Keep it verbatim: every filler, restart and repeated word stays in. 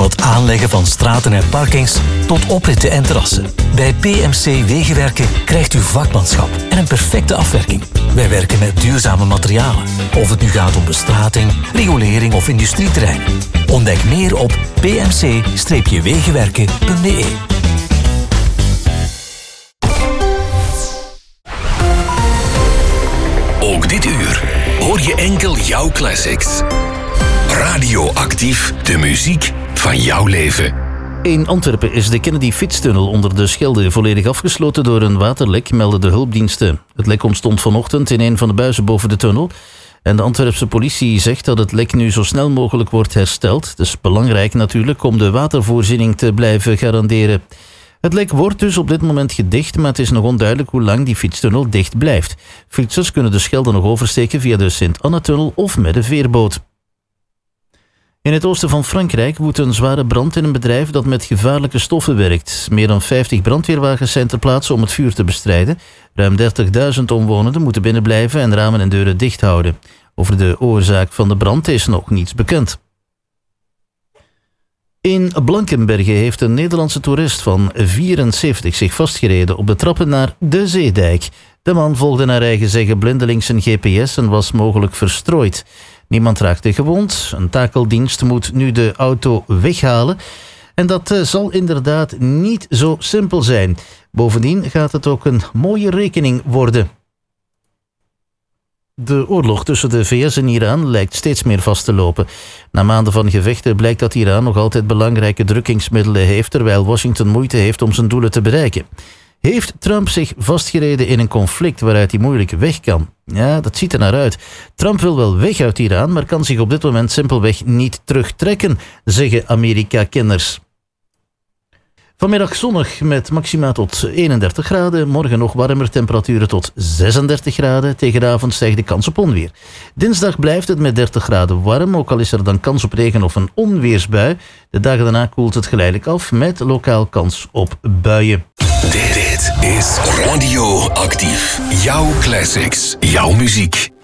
het aanleggen van straten en parkings tot opritten en terrassen. Bij P M C Wegenwerken krijgt u vakmanschap en een perfecte afwerking. Wij werken met duurzame materialen. Of het nu gaat om bestrating, riolering of industrieterrein. Ontdek meer op p m c wegenwerken punt b e. Ook dit uur hoor je enkel jouw classics. Radioactief, de muziek van jouw leven. In Antwerpen is de Kennedy-fietstunnel onder de Schelde volledig afgesloten door een waterlek, melden de hulpdiensten. Het lek ontstond vanochtend in een van de buizen boven de tunnel. En de Antwerpse politie zegt dat het lek nu zo snel mogelijk wordt hersteld. Het is belangrijk natuurlijk om de watervoorziening te blijven garanderen. Het lek wordt dus op dit moment gedicht, maar het is nog onduidelijk hoe lang die fietstunnel dicht blijft. Fietsers kunnen de Schelde nog oversteken via de Sint-Anna-tunnel of met een veerboot. In het oosten van Frankrijk woedt een zware brand in een bedrijf dat met gevaarlijke stoffen werkt. Meer dan vijftig brandweerwagens zijn ter plaatse om het vuur te bestrijden. Ruim dertigduizend omwonenden moeten binnenblijven en ramen en deuren dicht houden. Over de oorzaak van de brand is nog niets bekend. In Blankenberge heeft een Nederlandse toerist van vierenzeventig zich vastgereden op de trappen naar de Zeedijk. De man volgde naar eigen zeggen blindelings zijn G P S en was mogelijk verstrooid. Niemand raakte gewond. Een takeldienst moet nu de auto weghalen. En dat uh, zal inderdaad niet zo simpel zijn. Bovendien gaat het ook een mooie rekening worden. De oorlog tussen de V S en Iran lijkt steeds meer vast te lopen. Na maanden van gevechten blijkt dat Iran nog altijd belangrijke drukkingsmiddelen heeft, terwijl Washington moeite heeft om zijn doelen te bereiken. Heeft Trump zich vastgereden in een conflict waaruit hij moeilijk weg kan? Ja, dat ziet er naar uit. Trump wil wel weg uit Iran, maar kan zich op dit moment simpelweg niet terugtrekken, zeggen Amerika-kenners. Vanmiddag zonnig met maxima tot eenendertig graden. Morgen nog warmer, temperaturen tot zesendertig graden. Tegen de avond stijgt de kans op onweer. Dinsdag blijft het met dertig graden warm, ook al is er dan kans op regen of een onweersbui. De dagen daarna koelt het geleidelijk af met lokaal kans op buien. Dit is Radioactief. Jouw classics, jouw muziek.